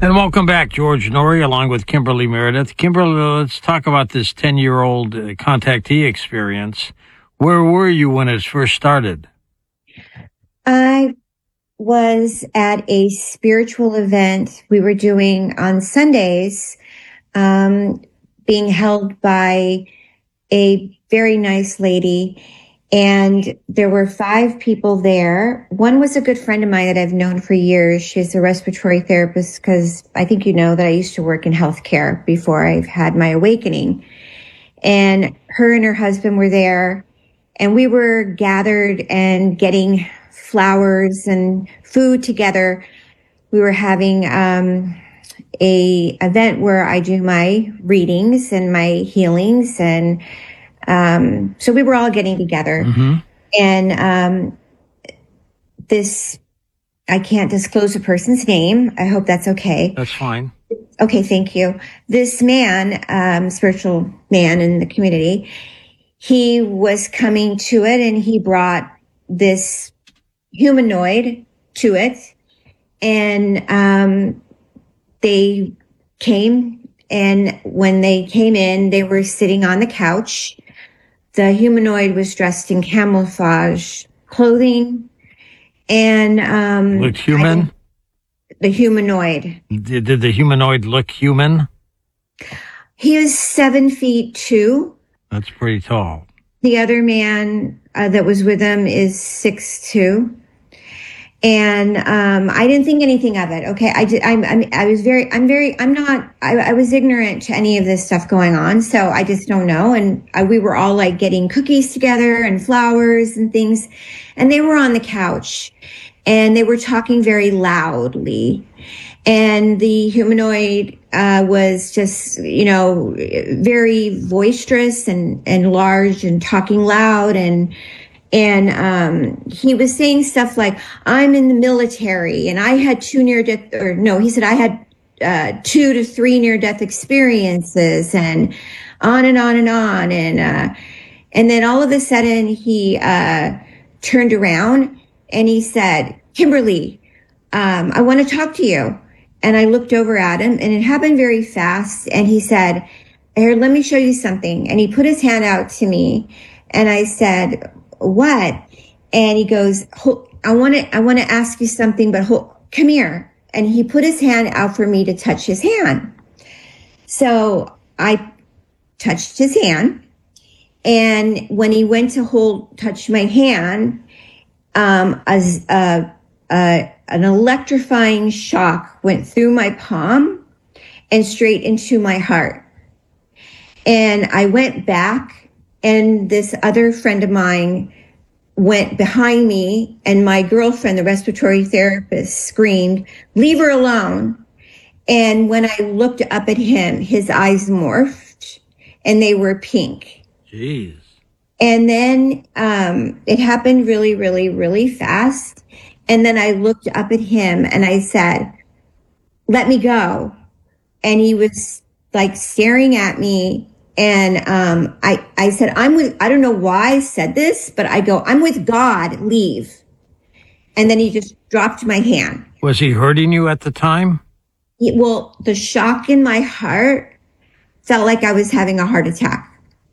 And welcome back, George Noory, along with Kimberly Meredith. Kimberly, let's talk about this 10-year-old contactee experience. Where were you when it first started? I was at a spiritual event we were doing on Sundays, being held by a very nice lady. And there were 5 people there. One was a good friend of mine that I've known for years. She's a respiratory therapist because I think you know that I used to work in healthcare before I've had my awakening. And her and her husband were there, and we were gathered and getting flowers and food together. We were having a event where I do my readings and my healings, and so we were all getting together. Mm-hmm. And this, I can't disclose a person's name. I hope that's okay. That's fine. Okay, thank you. This man, spiritual man in the community, he was coming to it, and he brought this humanoid to it. And they came, and when they came in, they were sitting on the couch. The humanoid was dressed in camouflage clothing, and looked human. The humanoid. Did the humanoid look human? He was 7'2". That's pretty tall. The other man that was with him is 6'2". And I didn't think anything of it. Okay, I was ignorant to any of this stuff going on, so I just don't know. And we were all like getting cookies together and flowers and things, and they were on the couch, and they were talking very loudly. And the humanoid was just, very boisterous and large and talking loud, and he was saying stuff like, I'm in the military and I had he said I had 2 to 3 near-death experiences, and on and on and on. And then all of a sudden he turned around and he said, Kimberly, I want to talk to you. And I looked over at him, and it happened very fast. And he said, here, let me show you something. And he put his hand out to me, and I said, what? And he goes, I want to ask you something, but come here. And he put his hand out for me to touch his hand. So I touched his hand. And when he went to touch my hand, an electrifying shock went through my palm and straight into my heart. And I went back, and this other friend of mine went behind me, and my girlfriend, the respiratory therapist, screamed, leave her alone. And when I looked up at him, his eyes morphed, and they were pink. Jeez. And then it happened really, really, really fast. And then I looked up at him and I said, let me go. And he was like staring at me. And I said, I don't know why I said this, but I go, I'm with God, leave. And then he just dropped my hand. Was he hurting you at the time? Well, the shock in my heart felt like I was having a heart attack.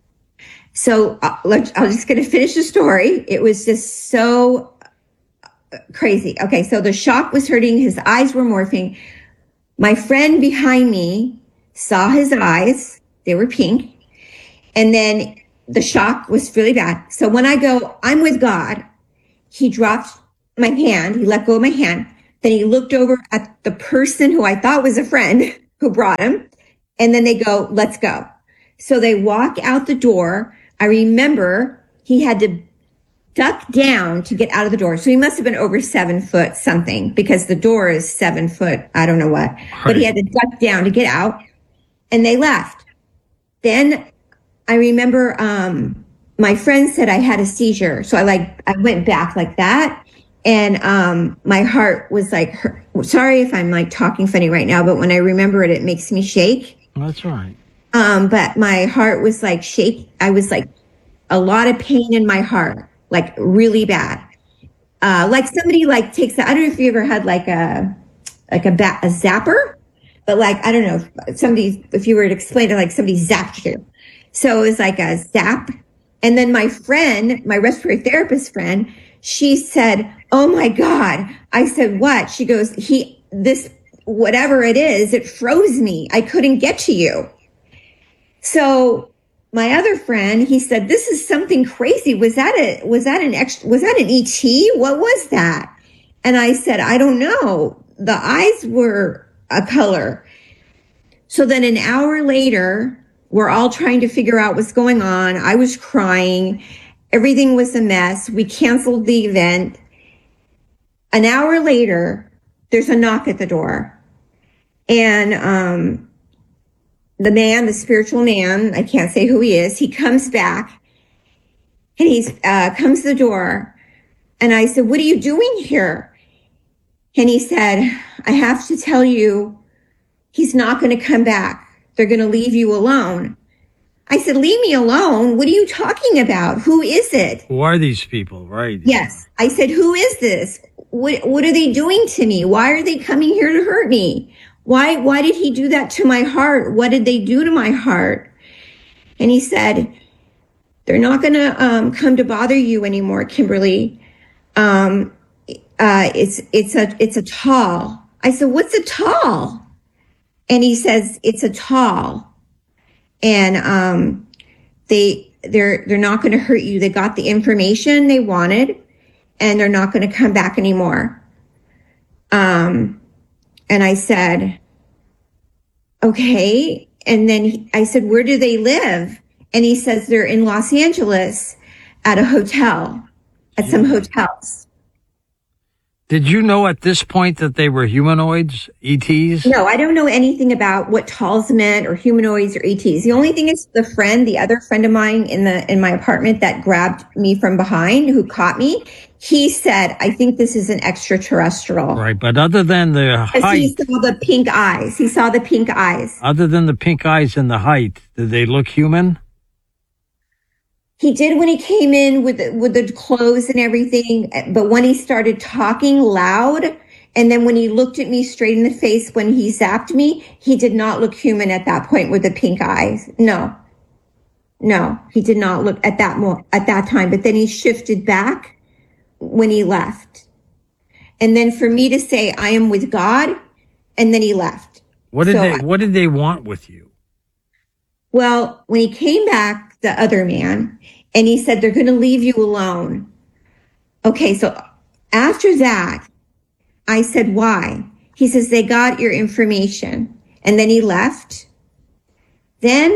So I'm just going to finish the story. It was just so crazy. Okay, so the shock was hurting. His eyes were morphing. My friend behind me saw his eyes. They were pink. And then the shock was really bad. So when I go, I'm with God, he dropped my hand. He let go of my hand. Then he looked over at the person who I thought was a friend who brought him. And then they go, let's go. So they walk out the door. I remember he had to duck down to get out of the door. So he must have been over 7 foot something, because the door is 7 foot. I don't know what, right. But he had to duck down to get out, and they left. Then I remember, my friend said I had a seizure. So I went back like that. And, my heart was like, sorry if I'm like talking funny right now, but when I remember it, it makes me shake. That's right. But my heart was like shake. I was like a lot of pain in my heart, like really bad. Like somebody like takes, I don't know if you ever had like a zapper, but like, I don't know if you were to explain it, like somebody zapped you. So it was like a zap. And then my friend, my respiratory therapist friend, she said, "Oh my God." I said, "What?" She goes, whatever it is, it froze me. I couldn't get to you." So my other friend, he said, "This is something crazy. Was that an ET? What was that?" And I said, "I don't know. The eyes were a color." So then an hour later, we're all trying to figure out what's going on. I was crying. Everything was a mess. We canceled the event. An hour later, there's a knock at the door. And the spiritual man, I can't say who he is, he comes back and he comes to the door. And I said, "What are you doing here?" And he said, "I have to tell you, he's not going to come back. They're going to leave you alone." I said, "Leave me alone? What are you talking about? Who is it?" Who are these people? Right. Yes. I said, "Who is this? What are they doing to me? Why are they coming here to hurt me? Why did he do that to my heart? What did they do to my heart?" And he said, "They're not going to come to bother you anymore, Kimberly. It's a tall." I said, "What's a tall?" And he says, "It's a tall. And they're not going to hurt you. They got the information they wanted, and they're not going to come back anymore." And I said, "Okay." And then I said, "Where do they live?" And he says, "They're in Los Angeles at a hotel, at some hotels." Did you know at this point that they were humanoids, ETs? No, I don't know anything about what talls meant or humanoids or ETs. The only thing is the other friend of mine in my apartment that grabbed me from behind, who caught me, he said, "I think this is an extraterrestrial." Right, but other than the height, he saw the pink eyes. He saw the pink eyes. Other than the pink eyes and the height, did they look human? He did when he came in with the clothes and everything, but when he started talking loud, and then when he looked at me straight in the face when he zapped me, he did not look human at that point with the pink eyes. No, he did not look at that time. But then he shifted back when he left, and then for me to say, "I am with God," and then he left. What did they want with you? Well, when he came back, the other man, and he said, "They're going to leave you alone." Okay, so after that, I said, "Why?" He says, "They got your information." And then he left. Then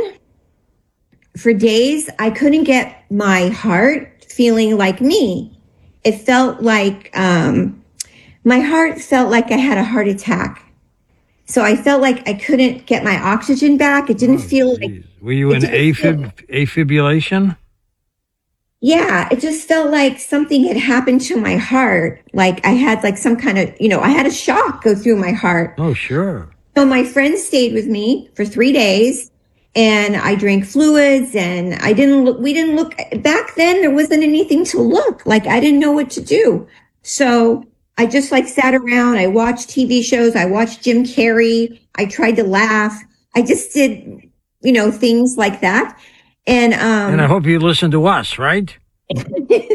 for days, I couldn't get my heart feeling like me. It felt like, my heart felt like I had a heart attack. So I felt like I couldn't get my oxygen back. It didn't feel like... Were you in afibrillation? Yeah, it just felt like something had happened to my heart. Like I had like some kind of, I had a shock go through my heart. Oh, sure. So my friend stayed with me for 3 days, and I drank fluids, and we didn't look, back then there wasn't anything to look. Like I didn't know what to do. So I just like sat around. I watched TV shows. I watched Jim Carrey. I tried to laugh. I just did, things like that. And I hope you listened to us, right? I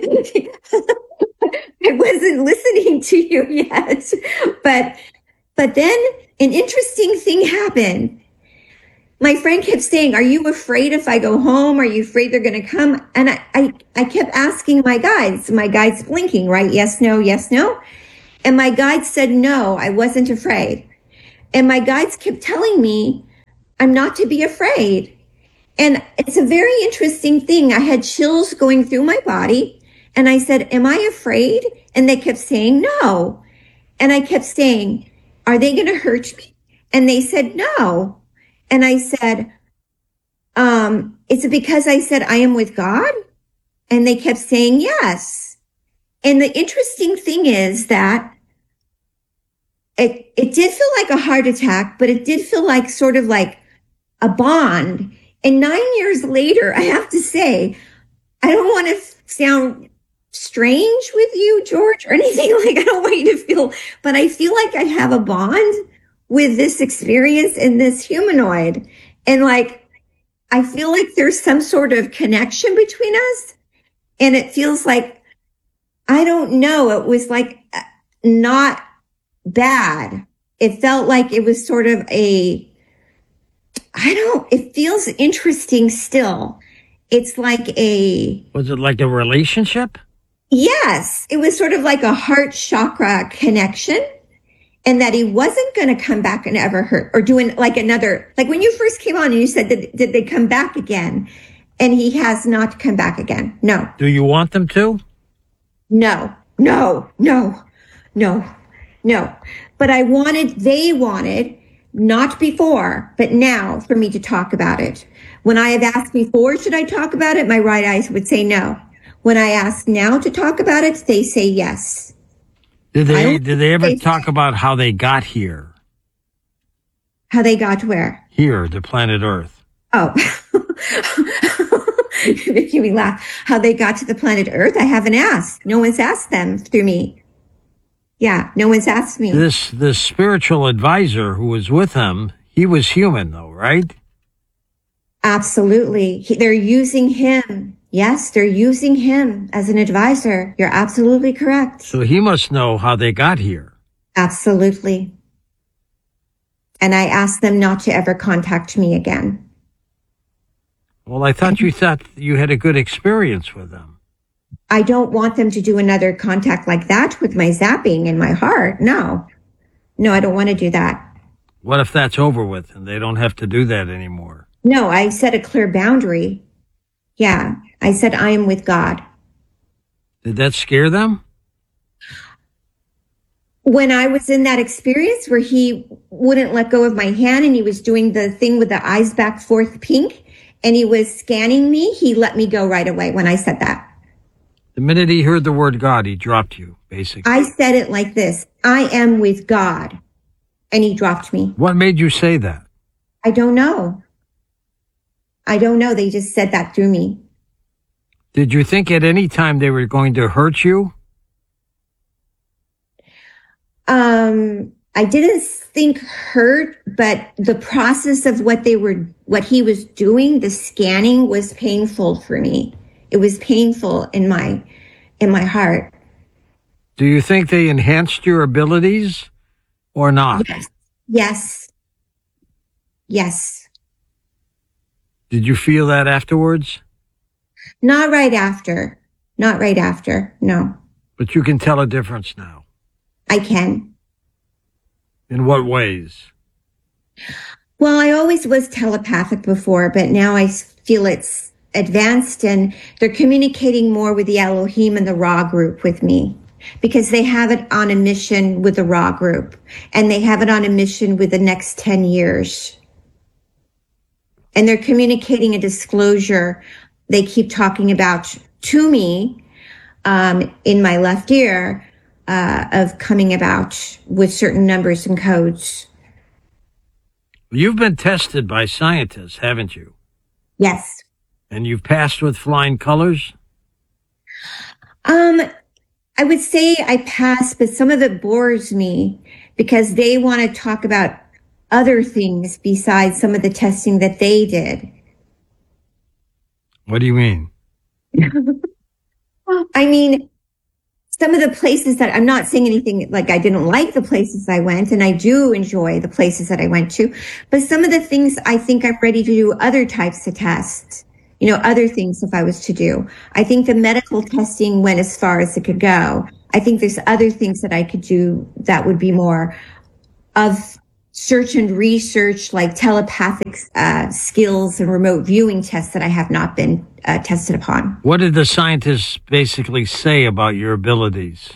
wasn't listening to you yet, but then an interesting thing happened. My friend kept saying, "Are you afraid if I go home? Are you afraid they're going to come?" And I kept asking my guides. My guides blinking, right? Yes, no, yes, no. And my guides said, "No, I wasn't afraid." And my guides kept telling me I'm not to be afraid. And it's a very interesting thing. I had chills going through my body, and I said, "Am I afraid?" And they kept saying, "No." And I kept saying, "Are they going to hurt me?" And they said, "No." And I said, "Is it because I said I am with God?" And they kept saying, "Yes." And the interesting thing is that it did feel like a heart attack, but it did feel like sort of like a bond. And 9 years later, I have to say, I don't want to sound strange with you, George, or anything. Like, I don't want you to feel, but I feel like I have a bond with this experience in this humanoid. And like, I feel like there's some sort of connection between us. And it feels like, I don't know, it was like not bad. It felt like it was sort of it feels interesting still. It's like Was it like a relationship? yes, it was sort of like a heart chakra connection. And that he wasn't going to come back and ever hurt or doing like another, like when you first came on and you said, did they come back again? And he has not come back again. No. Do you want them to? No. But they wanted, not before, but now for me to talk about it. When I have asked before, should I talk about it? My right eyes would say no. When I ask now to talk about it, they say yes. Did they ever talk about how they got here? How they got where? Here, to planet Earth. Oh, you're making me laugh. How they got to the planet Earth? I haven't asked. No one's asked them through me. Yeah, no one's asked me. This spiritual advisor who was with them, he was human though, right? Absolutely. They're using him. Yes, they're using him as an advisor. You're absolutely correct. So he must know how they got here. Absolutely. And I asked them not to ever contact me again. Well, I thought you had a good experience with them. I don't want them to do another contact like that with my zapping in my heart. No, I don't want to do that. What if that's over with and they don't have to do that anymore? No, I set a clear boundary. Yeah, I said I am with God. Did that scare them? When I was in that experience where he wouldn't let go of my hand and he was doing the thing with the eyes back forth pink and he was scanning me, he let me go right away when I said that. The minute he heard the word God, he dropped you, basically. I said it like this, I am with God. And he dropped me. What made you say that? I don't know. They just said that through me. Did you think at any time they were going to hurt you? I didn't think hurt, but the process of what he was doing, the scanning was painful for me. It was painful in my heart. Do you think they enhanced your abilities or not? Yes. Did you feel that afterwards? Not right after. No. But you can tell a difference now. I can. In what ways? Well, I always was telepathic before, but now I feel it's advanced and they're communicating more with the Elohim and the Ra group with me because they have it on a mission with the Ra group and they have it on a mission with the next 10 years. And they're communicating a disclosure they keep talking about to me in my left ear of coming about with certain numbers and codes. You've been tested by scientists, haven't you? Yes. And you've passed with flying colors? I would say I passed, but some of it bores me because they want to talk about other things besides some of the testing that they did. What do you mean? I mean, some of the places that I'm not saying anything like I didn't like the places I went, and I do enjoy the places that I went to, but some of the things I think I'm ready to do other types of tests, other things if I was to do. I think the medical testing went as far as it could go. I think there's other things that I could do that would be more of search and research, like telepathic skills and remote viewing tests that I have not been tested upon. What did the scientists basically say about your abilities?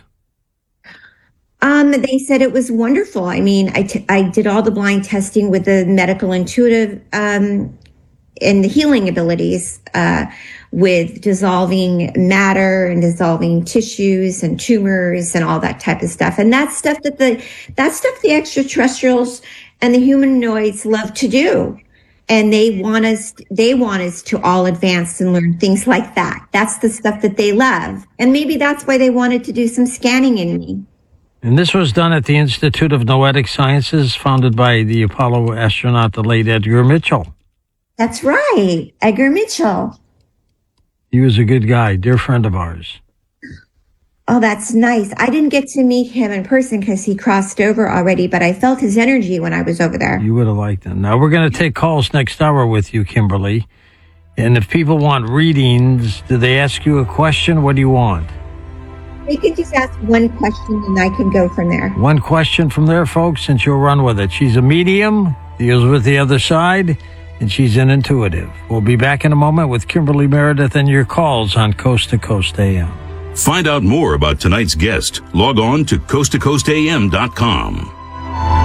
They said it was wonderful. I mean, I did all the blind testing with the medical intuitive and the healing abilities with dissolving matter and dissolving tissues and tumors and all that type of stuff. And that's stuff the extraterrestrials and the humanoids love to do. And they want us to all advance and learn things like that. That's the stuff that they love. And maybe that's why they wanted to do some scanning in me. And this was done at the Institute of Noetic Sciences, founded by the Apollo astronaut, the late Edgar Mitchell. That's right, Edgar Mitchell. He was a good guy, dear friend of ours. Oh, that's nice. I didn't get to meet him in person because he crossed over already, but I felt his energy when I was over there. You would have liked him. Now, we're going to take calls next hour with you, Kimberly. And if people want readings, do they ask you a question? What do you want? They can just ask one question and I can go from there. One question from there, folks, and she'll run with it. She's a medium, deals with the other side, and she's an intuitive. We'll be back in a moment with Kimberly Meredith and your calls on Coast to Coast AM. Find out more about tonight's guest. Log on to coasttocoastam.com.